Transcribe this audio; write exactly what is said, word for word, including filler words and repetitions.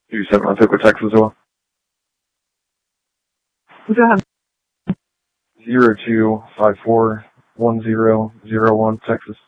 two seven, I'll take a text as well. Go ahead. Zero two five four one zero zero one, Texas.